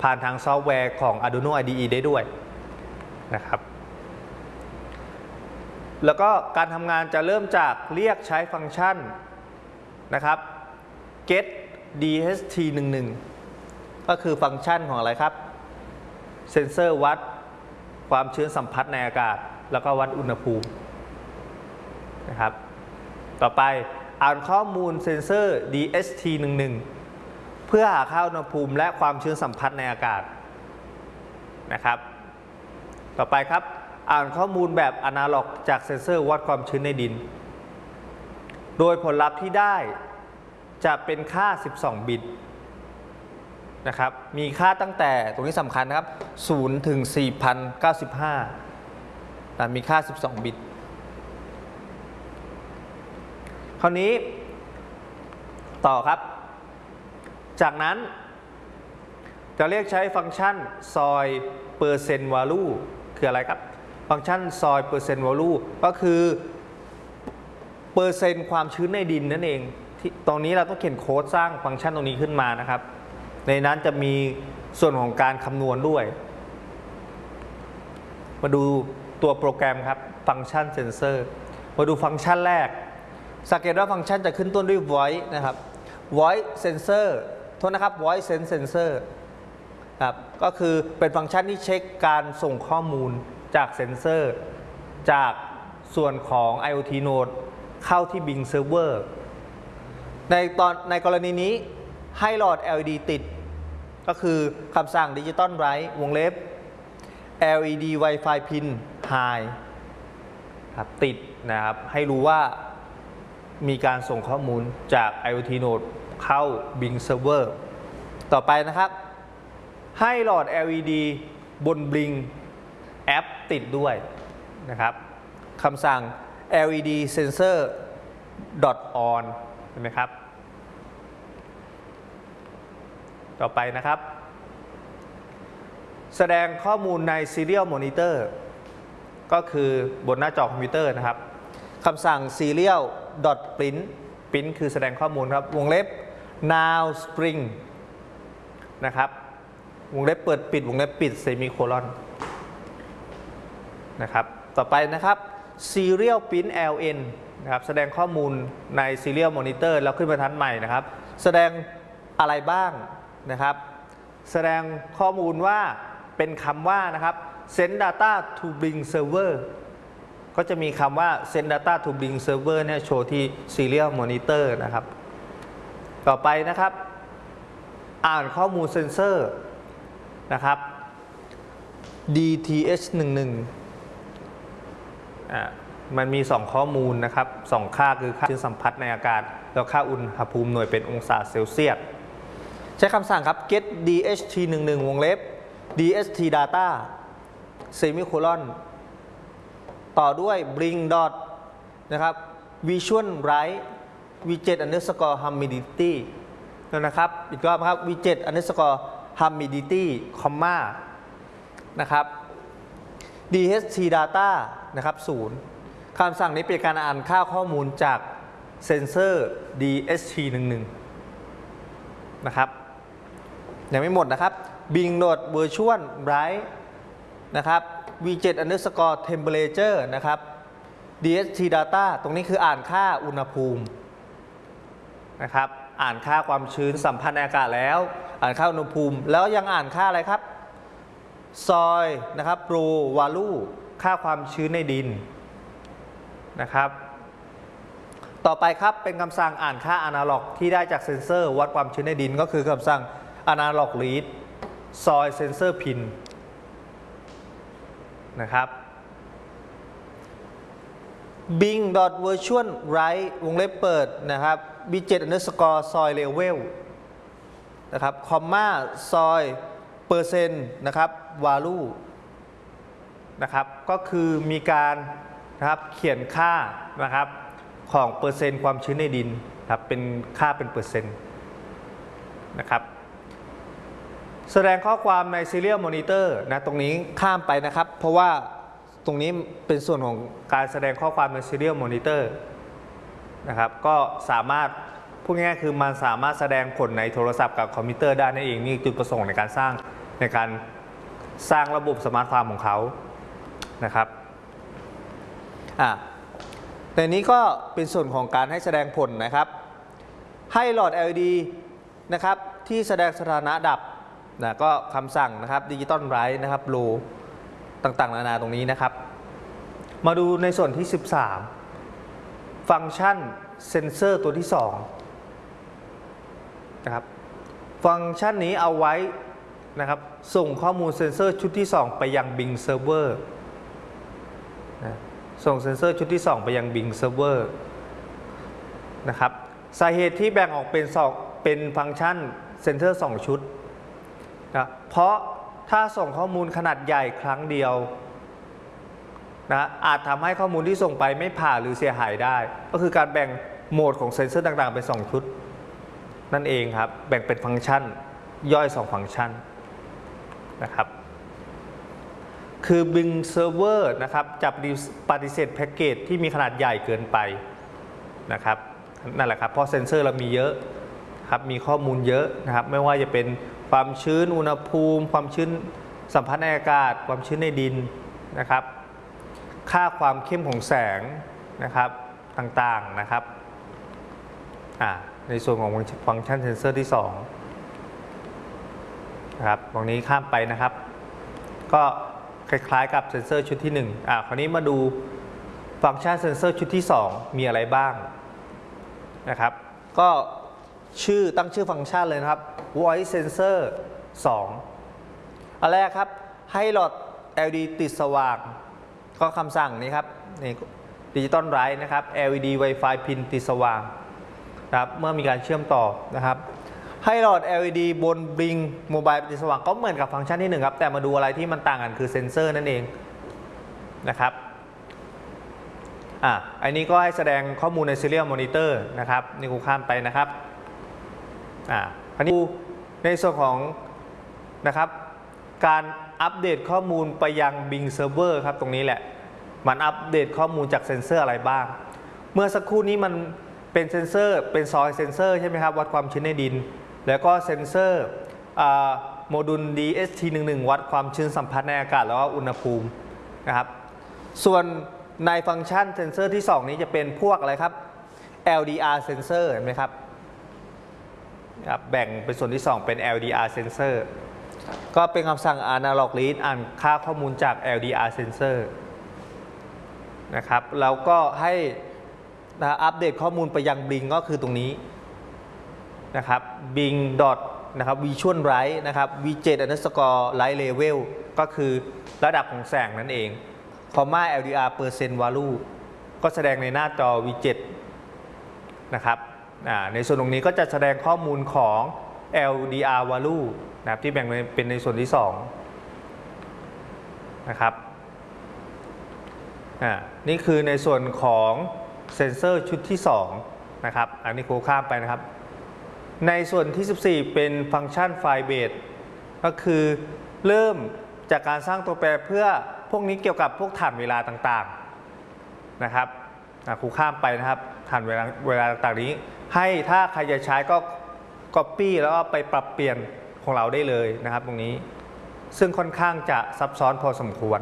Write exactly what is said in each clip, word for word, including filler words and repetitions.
ผ่านทางซอฟต์แวร์ของ Arduino ไอ ดี อี ได้ด้วยนะครับแล้วก็การทำงานจะเริ่มจากเรียกใช้ฟังก์ชันนะครับ get ดี เอส ที หนึ่งหนึ่ง ก็คือฟังก์ชันของอะไรครับเซ็นเซอร์วัดความชื้นสัมผัสในอากาศแล้วก็วัดอุณหภูมินะครับต่อไปอ่านข้อมูลเซ็นเซอร์ ดี เอส ที หนึ่งหนึ่ง เพื่อหาค่าอุณหภูมิและความชื้นสัมผัสในอากาศนะครับต่อไปครับอ่านข้อมูลแบบอนาล็อกจากเซ็นเซอร์วัดความชื้นในดินโดยผลลัพธ์ที่ได้จะเป็นค่าสิบสองบิตนะครับมีค่าตั้งแต่ตรงนี้สำคัญนะครับศูนย์ถึง สี่พันเก้าสิบห้า แต่มีค่าสิบสองบิตคราวนี้ต่อครับจากนั้นจะเรียกใช้ฟังก์ชัน soil percent value คืออะไรครับฟังก์ชัน soil percent value ก็คือเปอร์เซ็นต์ความชื้นในดินนั่นเองที่ตรงนี้เราต้องเขียนโค้ดสร้างฟังก์ชันตรงนี้ขึ้นมานะครับในนั้นจะมีส่วนของการคำนวณด้วย มาดูตัวโปรแกรมครับฟังก์ชันเซนเซอร์มาดูฟังก์ชันแรกสังเกตว่าฟังก์ชันจะขึ้นต้นด้วย voice นะครับ voice sensor โทษนะครับ voice sense sensor ครับก็คือเป็นฟังก์ชันที่เช็คการส่งข้อมูลจากเซนเซอร์จากส่วนของ IoT Node เข้าที่ Bing Server ในตอนในกรณีนี้ให้หลอด แอล อี ดี ติดก็คือคำสั่ง Digital Write วงเล็บ แอล อี ดี Wi-Fi Pin High ครับติดนะครับให้รู้ว่ามีการส่งข้อมูลจาก IoT Node เข้า Bing Server ต่อไปนะครับให้หลอด แอล อี ดี บน Bing แอปติดด้วยนะครับคำสั่ง แอล อี ดี Sensor .on เห็นไหมครับต่อไปนะครับแสดงข้อมูลใน Serial Monitor ก็คือบนหน้าจอคอมพิวเตอร์นะครับคำสั่ง serial print print คือแสดงข้อมูลครับวงเล็บ now string นะครับวงเล็บเปิดปิดวงเล็บปิดเซมิโคลอนนะครับต่อไปนะครับ serial print แอล เอ็น นะครับแสดงข้อมูลใน Serial Monitor แล้วขึ้นบรรทัดใหม่นะครับแสดงอะไรบ้างนะครับแสดงข้อมูลว่าเป็นคำว่านะครับ send data to Bing server ก็จะมีคำว่า send data to Bing server เนี่ยโชว์ที่ Serial Monitor นะครับต่อไปนะครับอ่านข้อมูลเซนเซอร์นะครับ ดี ที เอช หนึ่งหนึ่ง อ่ามันมีสองข้อมูลนะครับสองค่าคือค่าชื้นสัมผัสในอากาศแล้วค่าอุณหภูมิหน่วยเป็นองศาเซลเซียสใช้คำสั่งครับ get ดี เอช ที หนึ่งหนึ่ง วงเล็บ ดี เอส ที data เซมิโคลอนต่อด้วย bring dot นะครับ visual write widget underscore humidity นะครับอีกรอบครับ widget underscore humidity คอมมานะครับ ดี เอส ที data นะครับศูนย์คำสั่งนี้เป็นการอ่านค่าข้อมูลจากเซนเซอร์ ดี เอส ที หนึ่งหนึ่ง นะครับยังไม่หมดนะครับ Bing Node Virtual Write นะครับ widget underscore temperature นะครับ ดี เอส ที data ตรงนี้คืออ่านค่าอุณหภูมินะครับอ่านค่าความชื้นสัมพันธ์ในอากาศแล้วอ่านค่าอุณหภูมิแล้วยังอ่านค่าอะไรครับ soil นะครับ raw value ค่าความชื้นในดินนะครับต่อไปครับเป็นคำสั่งอ่านค่าอนาล็อกที่ได้จากเซ็นเซอร์วัดความชื้นในดินก็คือคำสั่ง analog read soil sensor pin นะครับ bing virtual write วงเล็บเปิดนะครับ widget underscore soil level นะครับคอมมา soil percent นะครับ value นะครับก็คือมีการนะครับเขียนค่านะครับของเปอร์เซ็นต์ความชื้นในดินครับเป็นค่าเป็นเปอร์เซ็นต์นะครับแสดงข้อความใน Serial Monitor นะตรงนี้ข้ามไปนะครับเพราะว่าตรงนี้เป็นส่วนของการแสดงข้อความใน Serial Monitor นะครับก็สามารถพูดง่ายๆคือมันสามารถแสดงผลในโทรศัพท์กับคอมพิวเตอร์ได้นั่นเองนี่จุดประสงค์ในการสร้างในการสร้างระบบสมาร์ทฟาร์มของเขานะครับอ่าในนี้ก็เป็นส่วนของการให้แสดงผลนะครับให้หลอด แอล อี ดี นะครับที่แสดงสถานะดับนะก็คำสั่งนะครับดิจิตอลไรท์นะครับโลต่างๆนานาตรงนี้นะครับมาดูในส่วนที่สิบสามฟังก์ชันเซนเซอร์ตัวที่สองนะครับฟังก์ชันนี้เอาไว้นะครับส่งข้อมูลเซนเซอร์ชุดที่สองไปยัง Bing Server นะส่งเซนเซอร์ชุดที่สองไปยัง Bing Server นะครับสาเหตุที่แบ่งออกเป็นสองเป็นฟังก์ชันเซนเซอร์สองชุดนะเพราะถ้าส่งข้อมูลขนาดใหญ่ครั้งเดียวนะอาจทำให้ข้อมูลที่ส่งไปไม่ผ่านหรือเสียหายได้ก็คือการแบ่งโหมดของเซนเซอร์ต่างๆเป็นสองชุดนั่นเองครับแบ่งเป็นฟังก์ชันย่อยสองฟังก์ชันนะครับคือ Bing Server นะครับจะปฏิเสธแพ็กเกจที่มีขนาดใหญ่เกินไปนะครับนั่นแหละครับเพราะเซนเซอร์เรามีเยอะครับมีข้อมูลเยอะนะครับไม่ว่าจะเป็นความชื้นอุณหภูมิความชื้นสัมพัทธ์ในอากาศความชื้นในดินนะครับค่าความเข้มของแสงนะครับต่างๆนะครับอ่าในส่วนของฟังก์ชันเซนเซอร์ที่สองนะครับตรงนี้ข้ามไปนะครับก็คล้ายๆกับเซนเซอร์ชุดที่หนึ่งอ่าคราวนี้มาดูฟังก์ชันเซนเซอร์ชุดที่สองมีอะไรบ้างนะครับก็ชื่อตั้งชื่อฟังก์ชันเลยนะครับ Voice Sensor สองอันแรกครับให้หลอด แอล อี ดี ติดสว่างก็คำสั่งนี้ครับนี่ดิจิตอลไรท์นะครับ แอล อี ดี Wi-Fi Pin ติดสว่างครับเมื่อมีการเชื่อมต่อนะครับให้หลอด แอล อี ดี บน Bing Mobile ติดสว่างก็เหมือนกับฟังก์ชันที่หนึ่งครับแต่มาดูอะไรที่มันต่างกันคือเซนเซอร์นั่นเองนะครับอ่ะอันนี้ก็ให้แสดงข้อมูลใน Serial Monitor นะครับนี่กูข้ามไปนะครับอ่ะอันนี้ในส่วนของนะครับการอัปเดตข้อมูลไปยัง Bing Server ครับตรงนี้แหละมันอัปเดตข้อมูลจากเซนเซอร์อะไรบ้างเมื่อสักครู่นี้มันเป็นเซนเซอร์เป็นซอยเซนเซอร์ใช่ไหมครับวัดความชื้นในดินแล้วก็เซนเซอร์โมดูล ดี เอส ที หนึ่งสิบเอ็ด วัดความชื้นสัมผัสในอากาศแล้วก็อุณหภูมินะครับส่วนในฟังก์ชันเซนเซอร์ที่สองนี้จะเป็นพวกอะไรครับ แอล ดี อาร์ Sensor เห็นไหมครับแบ่งเป็นส่วนที่สองเป็น แอล ดี อาร์ Sensor ก็เป็นคำสั่ง Analog Read อ่านค่าข้อมูลจาก แอล ดี อาร์ Sensor นะครับแล้วก็ให้นะอัปเดตข้อมูลไปยัง Bing ก็คือตรงนี้นะครับ Bing นะครับ Visual Light นะครับ วี เจ็ด underscore light level ก็คือระดับของแสงนั่นเองคอมมา แอล ดี อาร์ percent value ก็แสดงในหน้าจอ วี เจ็ด นะครับในส่วนตรงนี้ก็จะแสดงข้อมูลของ แอล ดี อาร์ value นะครับที่แบ่งเป็นในส่วนที่สองนะครับนี่คือในส่วนของเซนเซอร์ชุดที่สองนะครับอันนี้ครูข้ามไปนะครับในส่วนที่สิบสี่เป็นฟังก์ชันไฟล์เบสก็คือเริ่มจากการสร้างตัวแปรเพื่อพวกนี้เกี่ยวกับพวกฐานเวลาต่างๆนะครับครูข้ามไปนะครับฐานเวลาเวลาต่างๆนี้ให้ถ้าใครจะใช้ก็ Copy แล้วก็ไปปรับเปลี่ยนของเราได้เลยนะครับตรงนี้ซึ่งค่อนข้างจะซับซ้อนพอสมควร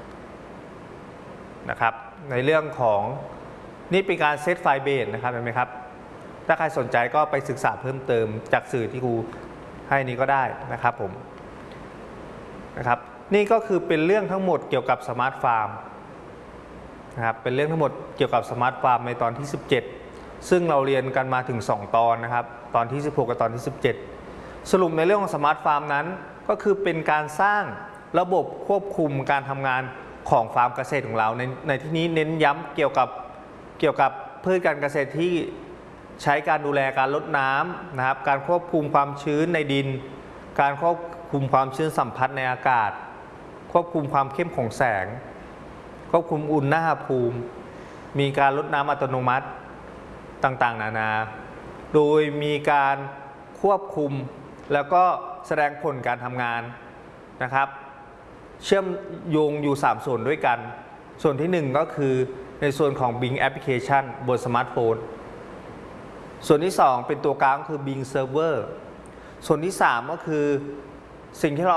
นะครับในเรื่องของนี่เป็นการเซตไฟล์เบสนะครับเห็นไหมครับถ้าใครสนใจก็ไปศึกษาเพิ่มเติมจากสื่อที่ครูให้นี้ก็ได้นะครับผมนะครับนี่ก็คือเป็นเรื่องทั้งหมดเกี่ยวกับสมาร์ทฟาร์มนะครับเป็นเรื่องทั้งหมดเกี่ยวกับสมาร์ทฟาร์มในตอนที่สิบเจ็ดซึ่งเราเรียนกันมาถึงสองตอนนะครับตอนที่สิบหกกับตอนที่สิบเจ็ดสรุปในเรื่องของสมาร์ทฟาร์มนั้นก็คือเป็นการสร้างระบบควบคุมการทำงานของฟาร์มเกษตรของเราในในที่นี้เน้นย้ำเกี่ยวกับเกี่ยวกับพืชการเกษตรที่ใช้การดูแลการลดน้ำนะครับการควบคุมความชื้นในดินการควบคุมความชื้นสัมผัสในอากาศควบคุมความเข้มของแสงควบคุมอุณหภูมิมีการลดน้ำอัตโนมัติต่างๆนานาโดยมีการควบคุมแล้วก็แสดงผลการทำงานนะครับเชื่อมโยงอยู่สามส่วนด้วยกันส่วนที่หนึ่งก็คือในส่วนของ Bing Application บนสมาร์ทโฟนส่วนที่สองเป็นตัวกลางคือ Bing Server ส่วนที่สามก็คือสิ่งที่เรา